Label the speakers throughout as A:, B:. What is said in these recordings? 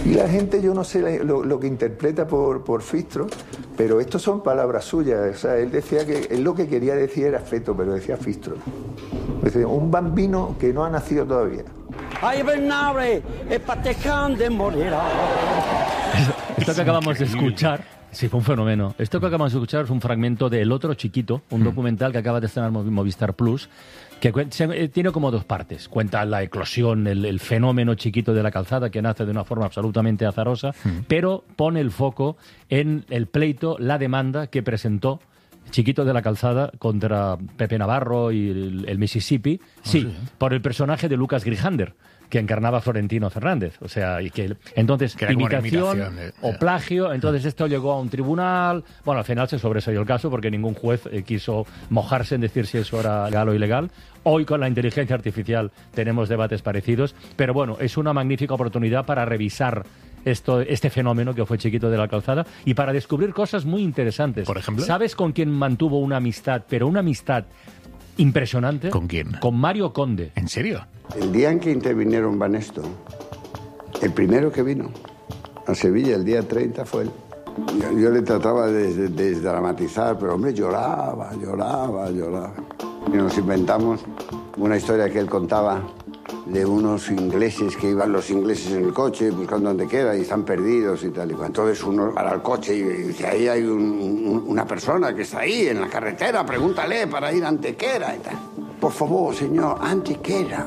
A: Y la gente, yo no sé lo que interpreta por Fistro, pero estos son palabras suyas. O sea, él decía que él lo que quería decir era feto, pero decía Fistro. Decía, un bambino que no ha nacido todavía.
B: ¡Ay, Bernabé! ¡Espatecante morirá!
C: Esto que acabamos de escuchar, sí, fue un fenómeno. Esto que acabamos de escuchar es un fragmento de El otro chiquito, un documental que acaba de estrenar Movistar Plus, que tiene como dos partes. Cuenta la eclosión, el fenómeno Chiquito de la Calzada, que nace de una forma absolutamente azarosa, pero pone el foco en el pleito, la demanda que presentó Chiquito de la Calzada contra Pepe Navarro y el Mississippi, por el personaje de Lucas Grijander, que encarnaba a Florentino Fernández. O sea, y que entonces
D: que
C: imitación o plagio. Entonces esto llegó a un tribunal. Bueno, al final se sobreseyó el caso porque ningún juez quiso mojarse en decir si eso era legal o ilegal. Hoy con la inteligencia artificial tenemos debates parecidos, pero bueno, es una magnífica oportunidad para revisar este fenómeno que fue Chiquito de la Calzada y para descubrir cosas muy interesantes.
D: Por ejemplo,
C: ¿sabes con quién mantuvo una amistad, pero una amistad impresionante?
D: ¿Con quién?
C: Con Mario Conde.
D: ¿En serio?
E: El día en que intervinieron Banesto, el primero que vino a Sevilla, el día 30, fue él. Yo le trataba de desdramatizar, pero hombre, lloraba. Y nos inventamos una historia que él contaba de unos ingleses que iban los ingleses en el coche buscando donde queda y están perdidos y tal. Y entonces uno para el coche y dice, ahí hay una persona que está ahí en la carretera, pregúntale para ir a Antequera y tal. Por favor, señor, Antequera.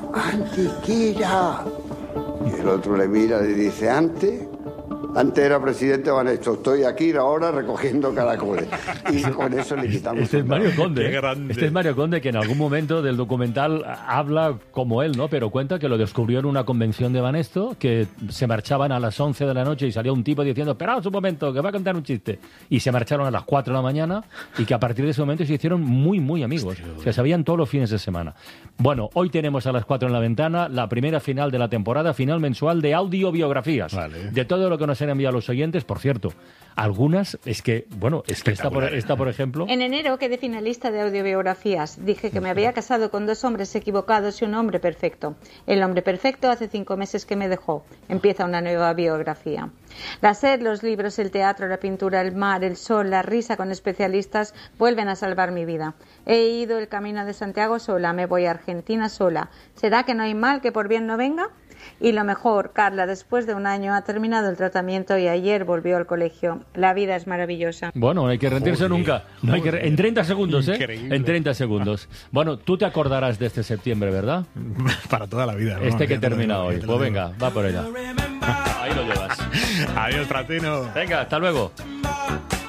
E: Y el otro le mira y le dice, antes era presidente Banesto, estoy aquí ahora recogiendo caracoles. Y con eso le quitamos.
C: Este es Mario Conde.
D: Qué grande.
C: Este es Mario Conde, que en algún momento del documental habla como él, ¿no? Pero cuenta que lo descubrió en una convención de Banesto, que se marchaban a las 11 de la noche y salía un tipo diciendo, esperaos un momento, que va a contar un chiste. Y se marcharon a las 4 de la mañana y que a partir de ese momento se hicieron muy, muy amigos. O sea, se veían todos los fines de semana. Bueno, hoy tenemos a las 4 en la ventana la primera final de la temporada, final mensual de audiobiografías.
D: Vale.
C: De todo lo que nos han enviado los oyentes, por cierto. Algunas, esta por ejemplo.
F: En enero quedé finalista de audiobiografías. Dije que me había casado con 2 hombres equivocados y un hombre perfecto. El hombre perfecto hace 5 meses que me dejó. Empieza una nueva biografía. La sed, los libros, el teatro, la pintura, el mar, el sol, la risa con especialistas vuelven a salvar mi vida. He ido el camino de Santiago sola, me voy a Argentina sola. ¿Será que no hay mal que por bien no venga? Y lo mejor, Carla, después de un año ha terminado el tratamiento y ayer volvió al colegio. La vida es maravillosa.
C: Bueno, no hay que rendirse nunca. En 30 segundos,
D: Increíble.
C: En 30 segundos. Bueno, tú te acordarás de este septiembre, ¿verdad?
D: Para toda la vida, ¿no?
C: Este que
D: Ya te lo
C: termina
D: digo,
C: hoy.
D: ya te lo
C: Pues
D: digo.
C: venga, va por ella. Ahí lo llevas.
D: Adiós, Tratino.
C: Venga, hasta luego.